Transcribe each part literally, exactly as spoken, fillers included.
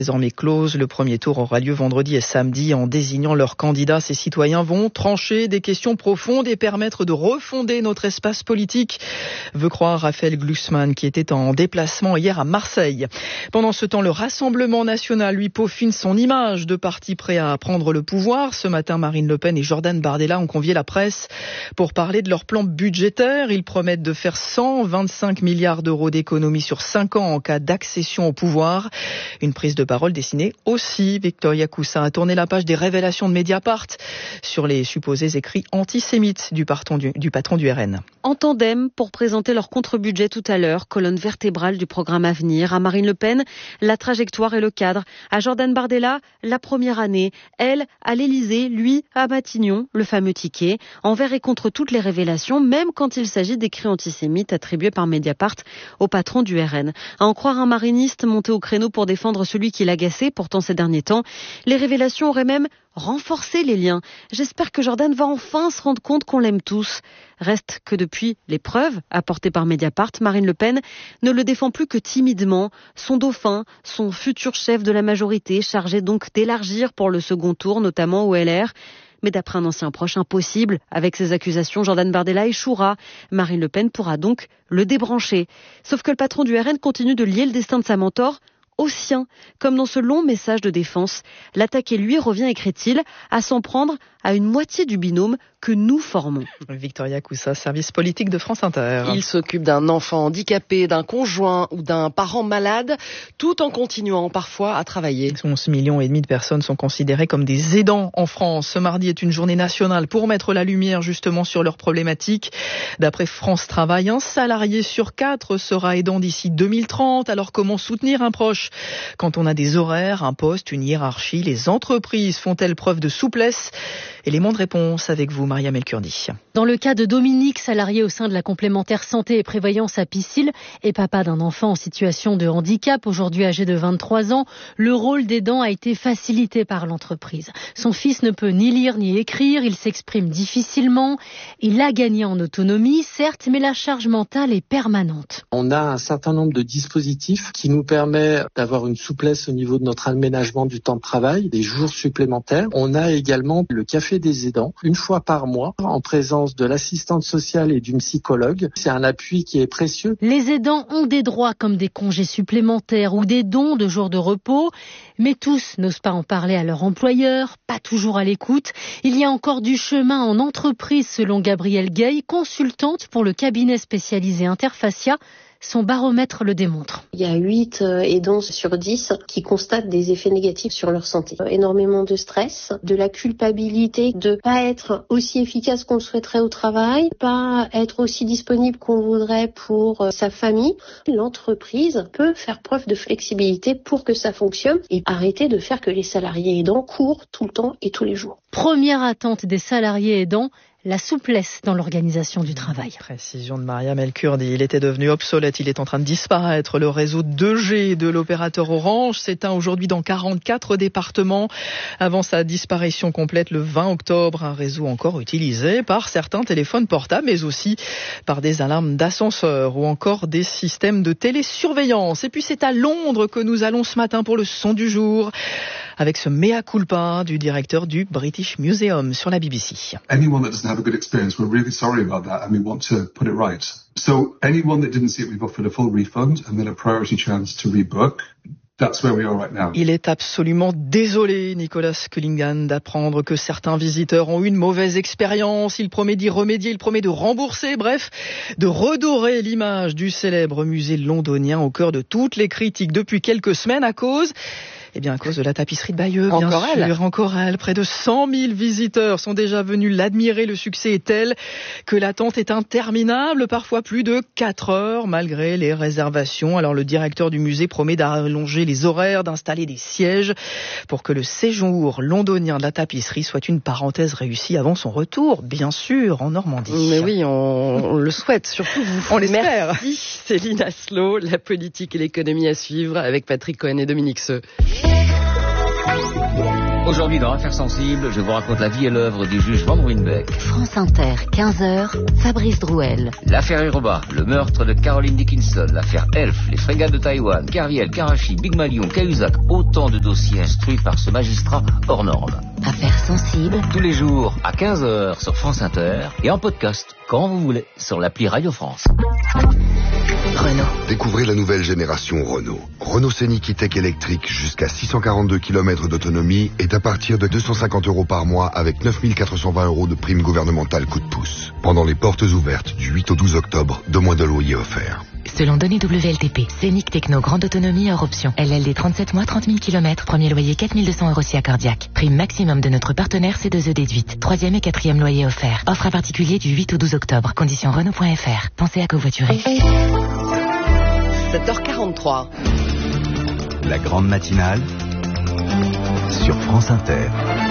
Désormais close, le premier tour aura lieu vendredi et samedi. En désignant leurs candidats, ces citoyens vont trancher des questions profondes et permettre de refonder notre espace politique, veut croire Raphaël Glucksmann, qui était en déplacement hier à Marseille. Pendant ce temps, le Rassemblement national lui peaufine son image de parti prêt à prendre le pouvoir. Ce matin, Marine Le Pen et Jordan Bardella ont convié la presse pour parler de leur plan budgétaire. Ils promettent de faire cent vingt-cinq milliards d'euros d'économies sur cinq ans en cas d'accession au pouvoir. Une prise de parole dessinée aussi. Victoria Coussa a tourné la page des révélations de Mediapart sur les supposés écrits antisémites du patron du, du patron du R N. En tandem pour présenter leur contre-budget tout à l'heure, colonne vertébrale du programme à venir. À Marine Le Pen, la trajectoire et le cadre. À Jordan Bardella, la première année. Elle, à l'Élysée, lui, à Matignon, le fameux ticket. Envers et contre toutes les révélations, même quand il s'agit d'écrits antisémites attribués par Mediapart au patron du R N. À en croire un mariniste monté au créneau pour défendre celui qui l'agaçait pourtant ces derniers temps, les révélations auraient même renforcé les liens. J'espère que Jordan va enfin se rendre compte qu'on l'aime tous. Reste que depuis les preuves apportées par Mediapart, Marine Le Pen ne le défend plus que timidement. Son dauphin, son futur chef de la majorité, chargé donc d'élargir pour le second tour, notamment au L R. Mais d'après un ancien proche, impossible. Avec ces accusations, Jordan Bardella échouera. Marine Le Pen pourra donc le débrancher. Sauf que le patron du R N continue de lier le destin de sa mentor au sien, comme dans ce long message de défense. L'attaqué, lui, revient, écrit-il, à s'en prendre à une moitié du binôme que nous formons. Victoria Coussa, service politique de France Inter. Il s'occupe d'un enfant handicapé, d'un conjoint ou d'un parent malade, tout en continuant parfois à travailler. onze millions et demi de personnes sont considérées comme des aidants en France. Ce mardi est une journée nationale pour mettre la lumière justement sur leurs problématiques. D'après France Travail, un salarié sur quatre sera aidant d'ici deux mille trente. Alors comment soutenir un proche quand on a des horaires, un poste, une hiérarchie? Les entreprises font-elles preuve de souplesse? Élément de réponse avec vous, Maria Melkurdi. Dans le cas de Dominique, salarié au sein de la complémentaire santé et prévoyance à Piscil et papa d'un enfant en situation de handicap, aujourd'hui âgé de vingt-trois ans, le rôle d'aidant a été facilité par l'entreprise. Son fils ne peut ni lire ni écrire, il s'exprime difficilement. Il a gagné en autonomie, certes, mais la charge mentale est permanente. On a un certain nombre de dispositifs qui nous permettent d'avoir une souplesse au niveau de notre aménagement du temps de travail, des jours supplémentaires. On a également le café des aidants, une fois par mois, en présence de l'assistante sociale et d'une psychologue. C'est un appui qui est précieux. Les aidants ont des droits comme des congés supplémentaires ou des dons de jours de repos, mais tous n'osent pas en parler à leur employeur, pas toujours à l'écoute. Il y a encore du chemin en entreprise selon Gabrielle Gay, consultante pour le cabinet spécialisé Interfacia. Son baromètre le démontre. Il y a huit aidants sur dix qui constatent des effets négatifs sur leur santé. Énormément de stress, de la culpabilité de pas être aussi efficace qu'on le souhaiterait au travail, pas être aussi disponible qu'on voudrait pour sa famille. L'entreprise peut faire preuve de flexibilité pour que ça fonctionne et arrêter de faire que les salariés aidants courent tout le temps et tous les jours. Première attente des salariés aidants, la souplesse dans l'organisation du travail. Précision de Maria Melkurdi. Il était devenu obsolète, il est en train de disparaître. Le réseau deux G de l'opérateur Orange s'éteint aujourd'hui dans quarante-quatre départements. Avant sa disparition complète le vingt octobre, un réseau encore utilisé par certains téléphones portables, mais aussi par des alarmes d'ascenseur ou encore des systèmes de télésurveillance. Et puis c'est à Londres que nous allons ce matin pour le son du jour, avec ce mea culpa du directeur du British Museum sur la B B C. Anyone that doesn't have a good experience, we're really sorry about that and we want to put it right. So anyone that didn't see it, we've offered a full refund and then a priority chance to rebook. That's where we are right now. Il est absolument désolé, Nicolas Cullingan, d'apprendre que certains visiteurs ont eu une mauvaise expérience. Il promet d'y remédier, il promet de rembourser, bref, de redorer l'image du célèbre musée londonien au cœur de toutes les critiques depuis quelques semaines à cause... Eh bien, à cause de la tapisserie de Bayeux, bien Encore sûr. elle. Encore elle. Près de cent mille visiteurs sont déjà venus l'admirer. Le succès est tel que l'attente est interminable, parfois plus de quatre heures, malgré les réservations. Alors, le directeur du musée promet d'allonger les horaires, d'installer des sièges pour que le séjour londonien de la tapisserie soit une parenthèse réussie avant son retour, bien sûr, en Normandie. Mais oui, on, on le souhaite, surtout vous. On l'espère. Merci Céline Aslo, la politique et l'économie à suivre avec Patrick Cohen et Dominique Seux. Aujourd'hui, dans Affaires sensibles, je vous raconte la vie et l'œuvre du juge Van Ruynbeck. France Inter, quinze heures, Fabrice Drouel. L'affaire Hiroba, le meurtre de Caroline Dickinson, l'affaire Elf, les frégates de Taïwan, Kerviel, Karachi, Big Malion, Cahuzac, autant de dossiers instruits par ce magistrat hors norme. Affaires sensibles. Tous les jours, à quinze heures, sur France Inter, et en podcast, quand vous voulez, sur l'appli Radio France. Renault. Découvrez la nouvelle génération Renault. Renault Scénic E-Tech électrique jusqu'à six cent quarante-deux kilomètres d'autonomie est à partir de deux cent cinquante euros par mois avec neuf mille quatre cent vingt euros de prime gouvernementale coup de pouce. Pendant les portes ouvertes du huit au douze octobre, deux mois de loyer offerts. Selon données W L T P, Scénic Techno grande autonomie hors option. L L D trente-sept mois, trente mille kilomètres. Premier loyer quatre mille deux cents euros si accordiaque. Prime maximum de notre partenaire C deux E déduite. Troisième et quatrième loyer offert. Offre à particulier du huit au douze octobre. Conditions Renault point F R. Pensez à covoiturer. sept heures quarante-trois. La grande matinale sur France Inter.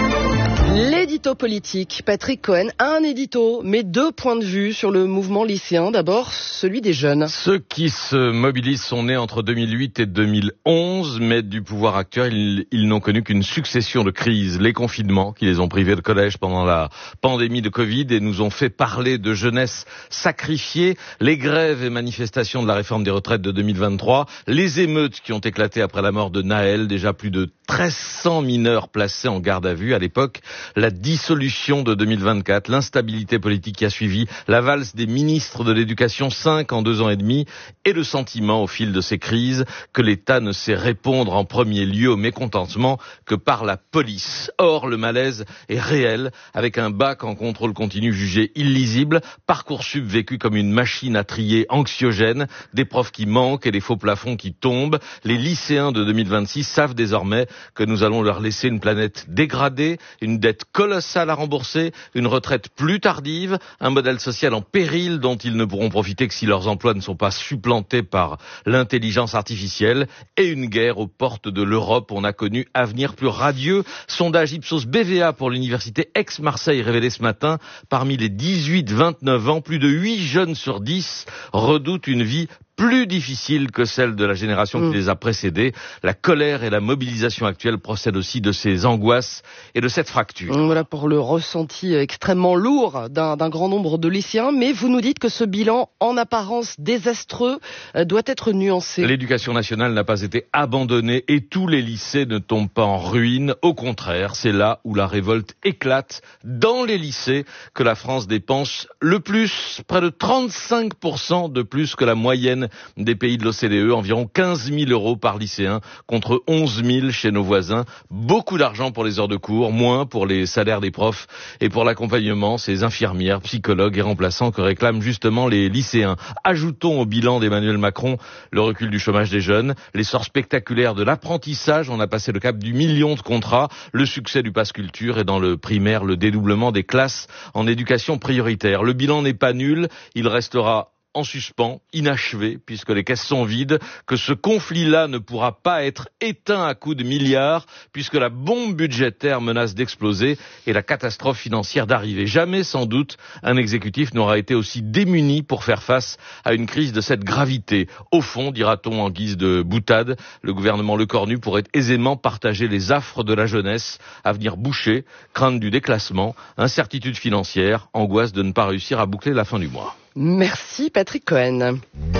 L'édito politique, Patrick Cohen a un édito, mais deux points de vue sur le mouvement lycéen. D'abord, celui des jeunes. Ceux qui se mobilisent sont nés entre deux mille huit et deux mille onze, mais du pouvoir actuel, ils, ils n'ont connu qu'une succession de crises. Les confinements qui les ont privés de collège pendant la pandémie de Covid et nous ont fait parler de jeunesse sacrifiée, les grèves et manifestations de la réforme des retraites de deux mille vingt-trois, les émeutes qui ont éclaté après la mort de Naël, déjà plus de treize cents mineurs placés en garde à vue à l'époque, la dissolution de deux mille vingt-quatre, l'instabilité politique qui a suivi, la valse des ministres de l'éducation, cinq en deux ans et demi, et le sentiment au fil de ces crises que l'État ne sait répondre en premier lieu au mécontentement que par la police. Or, le malaise est réel, avec un bac en contrôle continu jugé illisible, Parcoursup vécu comme une machine à trier anxiogène, des profs qui manquent et des faux plafonds qui tombent. Les lycéens de deux mille vingt-six savent désormais que nous allons leur laisser une planète dégradée, une dette colossale à rembourser, une retraite plus tardive, un modèle social en péril dont ils ne pourront profiter que si leurs emplois ne sont pas supplantés par l'intelligence artificielle, et une guerre aux portes de l'Europe. On a connu avenir plus radieux. Sondage Ipsos B V A pour l'université Aix-Marseille révélé ce matin, parmi les dix-huit vingt-neuf ans, plus de huit jeunes sur dix redoutent une vie plus difficile que celle de la génération qui les a précédés. La colère et la mobilisation actuelle procèdent aussi de ces angoisses et de cette fracture. Voilà pour le ressenti extrêmement lourd d'un, d'un grand nombre de lycéens, mais vous nous dites que ce bilan, en apparence désastreux, doit être nuancé. L'éducation nationale n'a pas été abandonnée et tous les lycées ne tombent pas en ruine. Au contraire, c'est là où la révolte éclate, dans les lycées, que la France dépense le plus, près de trente-cinq pour cent de plus que la moyenne des pays de l'O C D E, environ quinze mille euros par lycéen contre onze mille chez nos voisins. Beaucoup d'argent pour les heures de cours, moins pour les salaires des profs et pour l'accompagnement, ces infirmières, psychologues et remplaçants que réclament justement les lycéens. Ajoutons au bilan d'Emmanuel Macron le recul du chômage des jeunes, l'essor spectaculaire de l'apprentissage, on a passé le cap du million de contrats, le succès du pass culture et dans le primaire, le dédoublement des classes en éducation prioritaire. Le bilan n'est pas nul, il restera en suspens, inachevé, puisque les caisses sont vides, que ce conflit-là ne pourra pas être éteint à coups de milliards, puisque la bombe budgétaire menace d'exploser et la catastrophe financière d'arriver. Jamais, sans doute, un exécutif n'aura été aussi démuni pour faire face à une crise de cette gravité. Au fond, dira-t-on en guise de boutade, le gouvernement Lecornu pourrait aisément partager les affres de la jeunesse, avenir bouché, crainte du déclassement, incertitude financière, angoisse de ne pas réussir à boucler la fin du mois. Merci Patrick Cohen.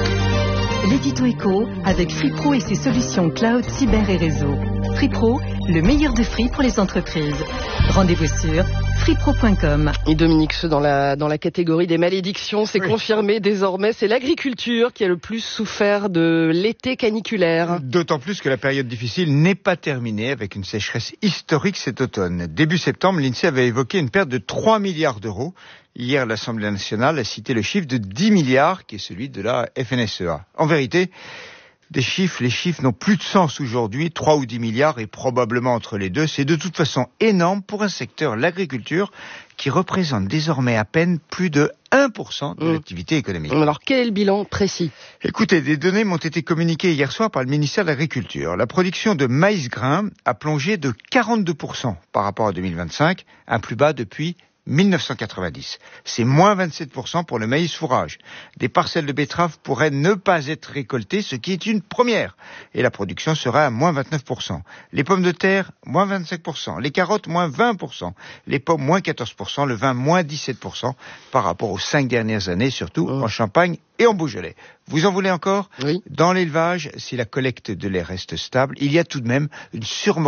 L'édito éco avec FreePro et ses solutions cloud, cyber et réseau. FreePro, le meilleur de Free pour les entreprises. Rendez-vous sur freepro point com. Et Dominique, ce dans la, dans la catégorie des malédictions, c'est oui. confirmé désormais, c'est l'agriculture qui a le plus souffert de l'été caniculaire. D'autant plus que la période difficile n'est pas terminée avec une sécheresse historique cet automne. Début septembre, l'INSEE avait évoqué une perte de trois milliards d'euros. Hier, l'Assemblée nationale a cité le chiffre de dix milliards, qui est celui de la F N S E A. En vérité, des chiffres, les chiffres n'ont plus de sens aujourd'hui. trois ou dix milliards et probablement entre les deux. C'est de toute façon énorme pour un secteur, l'agriculture, qui représente désormais à peine plus de un pour cent de mmh. l'activité économique. Alors, quel est le bilan précis ? Écoutez, des données m'ont été communiquées hier soir par le ministère de l'Agriculture. La production de maïs grain a plongé de quarante-deux pour cent par rapport à deux mille vingt-cinq, un plus bas depuis mille neuf cent quatre-vingt-dix. C'est moins vingt-sept pour cent pour le maïs fourrage. Des parcelles de betteraves pourraient ne pas être récoltées, ce qui est une première. Et la production sera à moins vingt-neuf pour cent. Les pommes de terre, moins vingt-cinq pour cent. Les carottes, moins vingt pour cent. Les pommes, moins quatorze pour cent. Le vin, moins dix-sept pour cent par rapport aux cinq dernières années, surtout oh. en Champagne et en Beaujolais. Vous en voulez encore ? Oui. Dans l'élevage, si la collecte de lait reste stable, il y a tout de même une surmortalité